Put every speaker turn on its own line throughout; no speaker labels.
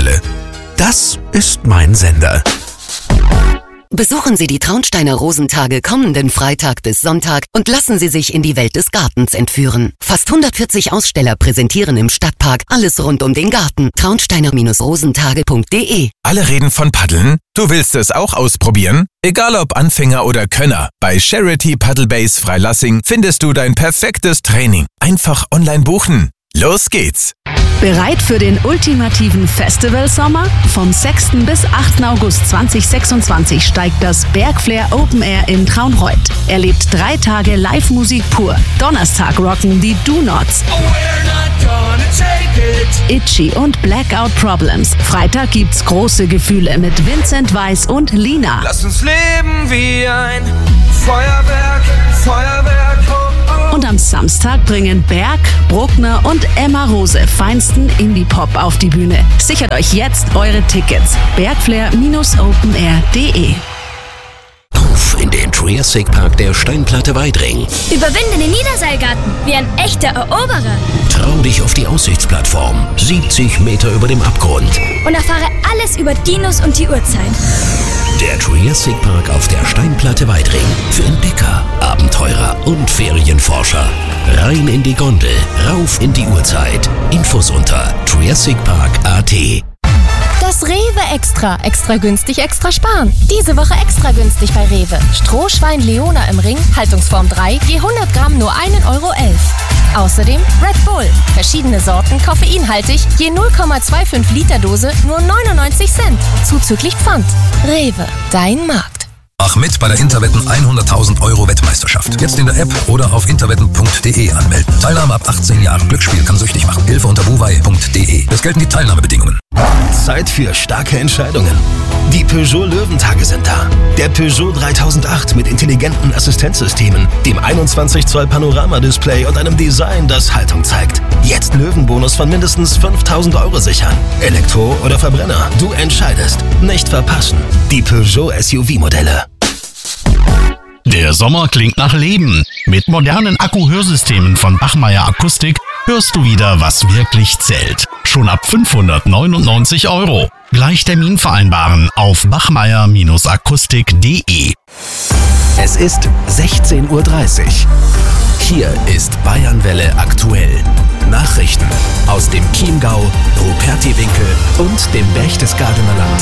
Bayernwelle. Das ist mein Sender.
Besuchen Sie die Traunsteiner Rosentage kommenden Freitag bis Sonntag und lassen Sie sich in die Welt des Gartens entführen. Fast 140 Aussteller präsentieren im Stadtpark alles rund um den Garten. traunsteiner-rosentage.de.
Alle reden von Paddeln. Du willst es auch ausprobieren? Egal ob Anfänger oder Könner, bei Charity Paddle Base Freilassing findest du dein perfektes Training. Einfach online buchen. Los geht's!
Bereit für den ultimativen Festivalsommer? Vom 6. bis 8. August 2026 steigt das Bergflair Open Air in Traunreut. Erlebt 3 Tage Live-Musik pur. Donnerstag rocken die Do Nots, Itchy und Blackout Problems. Freitag gibt's große Gefühle mit Vincent Weiss und Lina.
Lass uns leben wie ein Feuerwerk, Feuerwerk.
Und am Samstag bringen Berg, Bruckner und Emma Rose feinsten Indie-Pop auf die Bühne. Sichert euch jetzt eure Tickets. Bergflair-openair.de.
Auf in den Triassic Park der Steinplatte Weidring.
Überwinde den Niederseilgarten wie ein echter Eroberer.
Trau dich auf die Aussichtsplattform, 70 Meter über dem Abgrund.
Und erfahre alles über Dinos und die Urzeit.
Der Triassic Park auf der Steinplatte Weidring. Für Entdecker, Abenteurer und Ferienforscher. Rein in die Gondel, rauf in die Urzeit. Infos unter triassicpark.at.
Das Rewe Extra. Extra günstig, extra sparen. Diese Woche extra günstig bei Rewe. Strohschwein Leona im Ring, Haltungsform 3, je 100 Gramm nur 1,11 Euro. Außerdem Red Bull. Verschiedene Sorten, koffeinhaltig, je 0,25 Liter Dose nur 99 Cent. Zuzüglich Pfand. Rewe, dein Markt.
Mach mit bei der Interwetten 100.000 Euro Wettmeisterschaft. Jetzt in der App oder auf interwetten.de anmelden. Teilnahme ab 18 Jahren. Glücksspiel kann süchtig machen. Hilfe unter buwei.de. Es gelten die Teilnahmebedingungen.
Zeit für starke Entscheidungen. Die Peugeot Löwentage sind da. Der Peugeot 3008 mit intelligenten Assistenzsystemen, dem 21 Zoll Panorama-Display und einem Design, das Haltung zeigt. Jetzt Löwenbonus von mindestens 5.000 Euro sichern. Elektro oder Verbrenner, du entscheidest. Nicht verpassen. Die Peugeot SUV-Modelle.
Der Sommer klingt nach Leben. Mit modernen Akku-Hörsystemen von Bachmeier Akustik hörst du wieder, was wirklich zählt. Schon ab 599 Euro. Gleich Termin vereinbaren auf bachmeier-akustik.de.
Es ist 16:30 Uhr. Hier ist Bayernwelle aktuell. Nachrichten aus dem Chiemgau, Rupertiwinkel und dem Berchtesgadener Land.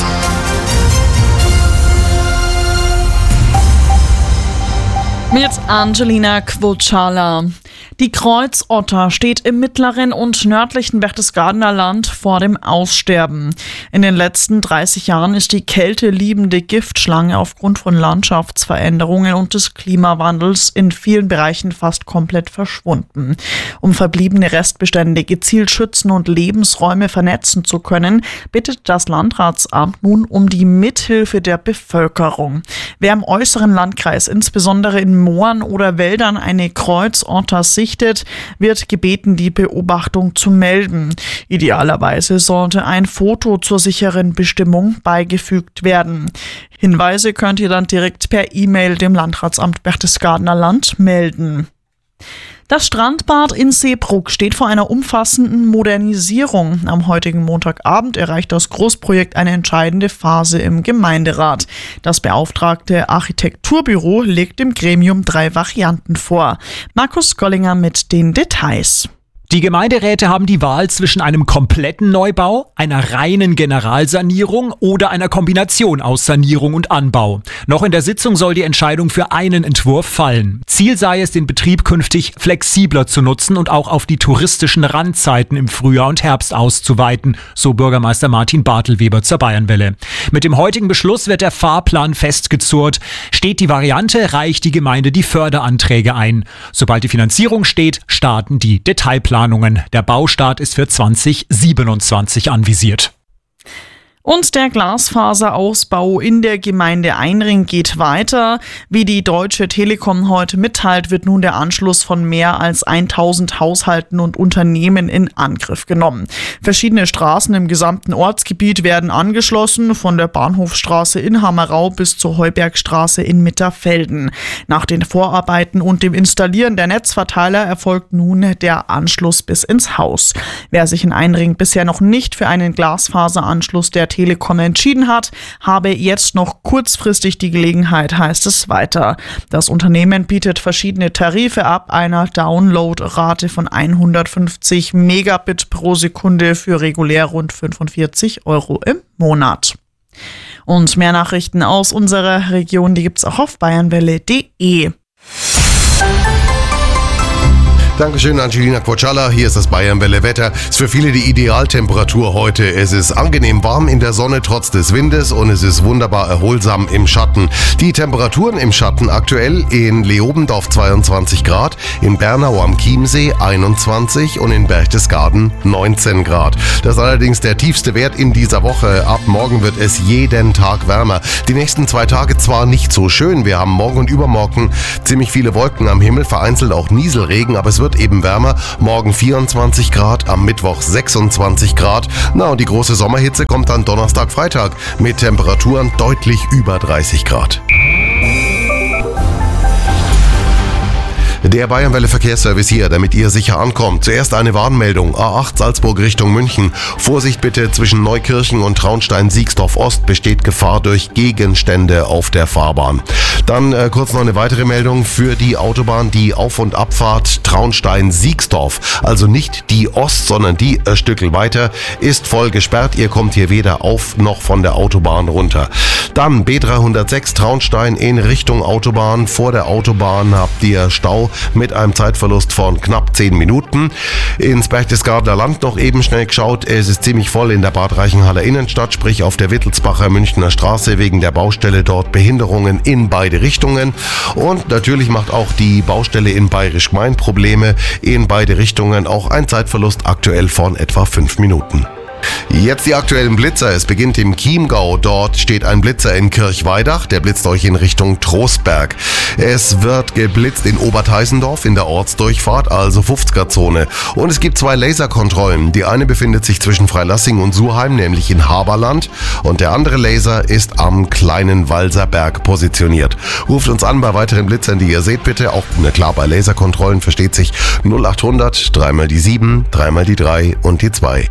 Mit Angelina Quotschala. Die Kreuzotter steht im mittleren und nördlichen Berchtesgadener Land vor dem Aussterben. In den letzten 30 Jahren ist die kälteliebende Giftschlange aufgrund von Landschaftsveränderungen und des Klimawandels in vielen Bereichen fast komplett verschwunden. Um verbliebene Restbestände gezielt schützen und Lebensräume vernetzen zu können, bittet das Landratsamt nun um die Mithilfe der Bevölkerung. Wer im äußeren Landkreis, insbesondere in Mooren oder Wäldern, eine Kreuzotter sichtet, wird gebeten, die Beobachtung zu melden. Idealerweise sollte ein Foto zur sicheren Bestimmung beigefügt werden. Hinweise könnt ihr dann direkt per E-Mail dem Landratsamt Berchtesgadener Land melden. Das Strandbad in Seebruck steht vor einer umfassenden Modernisierung. Am heutigen Montagabend erreicht das Großprojekt eine entscheidende Phase im Gemeinderat. Das beauftragte Architekturbüro legt dem Gremium 3 Varianten vor. Markus Gollinger mit den Details.
Die Gemeinderäte haben die Wahl zwischen einem kompletten Neubau, einer reinen Generalsanierung oder einer Kombination aus Sanierung und Anbau. Noch in der Sitzung soll die Entscheidung für einen Entwurf fallen. Ziel sei es, den Betrieb künftig flexibler zu nutzen und auch auf die touristischen Randzeiten im Frühjahr und Herbst auszuweiten, so Bürgermeister Martin Bartelweber zur Bayernwelle. Mit dem heutigen Beschluss wird der Fahrplan festgezurrt. Steht die Variante, reicht die Gemeinde die Förderanträge ein. Sobald die Finanzierung steht, starten die Detailplanungen. Der Baustart ist für 2027 anvisiert.
Und der Glasfaserausbau in der Gemeinde Einring geht weiter. Wie die Deutsche Telekom heute mitteilt, wird nun der Anschluss von mehr als 1000 Haushalten und Unternehmen in Angriff genommen. Verschiedene Straßen im gesamten Ortsgebiet werden angeschlossen, von der Bahnhofstraße in Hammerau bis zur Heubergstraße in Mitterfelden. Nach den Vorarbeiten und dem Installieren der Netzverteiler erfolgt nun der Anschluss bis ins Haus. Wer sich in Einring bisher noch nicht für einen Glasfaseranschluss der Telekom entschieden hat, habe jetzt noch kurzfristig die Gelegenheit, heißt es weiter. Das Unternehmen bietet verschiedene Tarife ab, einer Downloadrate von 150 Megabit pro Sekunde für regulär rund 45 € im Monat. Und mehr Nachrichten aus unserer Region, die gibt's auch auf bayernwelle.de.
Dankeschön, Angelina Quoccialla. Hier ist das Bayernwelle Wetter. Ist für viele die Idealtemperatur heute. Es ist angenehm warm in der Sonne trotz des Windes und es ist wunderbar erholsam im Schatten. Die Temperaturen im Schatten aktuell in Leobendorf 22 Grad, in Bernau am Chiemsee 21 und in Berchtesgaden 19 Grad. Das ist allerdings der tiefste Wert in dieser Woche. Ab morgen wird es jeden Tag wärmer. Die nächsten 2 Tage zwar nicht so schön. Wir haben morgen und übermorgen ziemlich viele Wolken am Himmel, vereinzelt auch Nieselregen, aber es wird eben wärmer. Morgen 24 Grad, am Mittwoch 26 Grad. Und die große Sommerhitze kommt dann Donnerstag, Freitag mit Temperaturen deutlich über 30 Grad. Der Bayernwelle Verkehrsservice hier, damit ihr sicher ankommt. Zuerst eine Warnmeldung. A8 Salzburg Richtung München. Vorsicht bitte, zwischen Neukirchen und Traunstein-Siegsdorf Ost besteht Gefahr durch Gegenstände auf der Fahrbahn. Dann kurz noch eine weitere Meldung für die Autobahn, die Auf- und Abfahrt Traunstein-Siegsdorf. Also nicht die Ost, sondern die ein Stückel weiter, ist voll gesperrt. Ihr kommt hier weder auf noch von der Autobahn runter. Dann B306 Traunstein in Richtung Autobahn. Vor der Autobahn habt ihr Stau mit einem Zeitverlust von knapp 10 Minuten. Ins Berchtesgadener Land noch eben schnell geschaut. Es ist ziemlich voll in der Bad Reichenhaller Innenstadt, sprich auf der Wittelsbacher Münchner Straße, wegen der Baustelle dort Behinderungen in beide Richtungen. Und natürlich macht auch die Baustelle in Bayerisch Gmein Probleme in beide Richtungen. Auch ein Zeitverlust aktuell von etwa 5 Minuten. Jetzt die aktuellen Blitzer. Es beginnt im Chiemgau. Dort steht ein Blitzer in Kirchweidach. Der blitzt euch in Richtung Trostberg. Es wird geblitzt in Oberteisendorf in der Ortsdurchfahrt, also 50er-Zone. Und es gibt 2 Laserkontrollen. Die eine befindet sich zwischen Freilassing und Suheim, nämlich in Haberland. Und der andere Laser ist am kleinen Walserberg positioniert. Ruft uns an bei weiteren Blitzern, die ihr seht, bitte. Auch, klar, bei Laserkontrollen versteht sich 0800 3 mal die 7, 3 mal die 3 und die 2.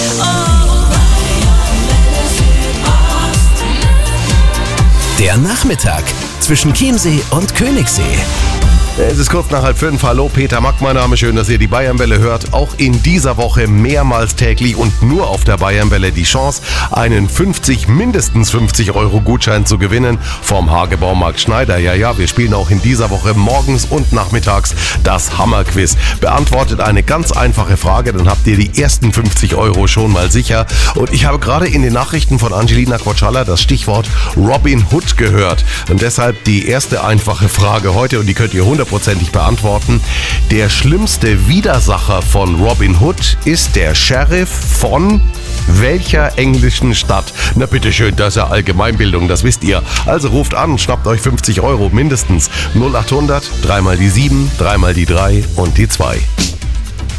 Der Nachmittag zwischen Chiemsee und Königssee.
Es ist kurz nach 4:30. Hallo, Peter Mack, mein Name. Schön, dass ihr die Bayernwelle hört. Auch in dieser Woche mehrmals täglich und nur auf der Bayernwelle die Chance, einen mindestens 50 € Gutschein zu gewinnen vom Hagebaumarkt Schneider. Ja, wir spielen auch in dieser Woche morgens und nachmittags das Hammerquiz. Beantwortet eine ganz einfache Frage, dann habt ihr die ersten 50 € schon mal sicher. Und ich habe gerade in den Nachrichten von Angelina Quoccialla das Stichwort Robin Hood gehört. Und deshalb die erste einfache Frage heute, und die könnt ihr 100% beantworten. Der schlimmste Widersacher von Robin Hood ist der Sheriff von welcher englischen Stadt? Na bitteschön, das ist ja Allgemeinbildung, das wisst ihr. Also ruft an, schnappt euch 50 € mindestens. 0800 3 mal die 7, 3 mal die 3 und die 2.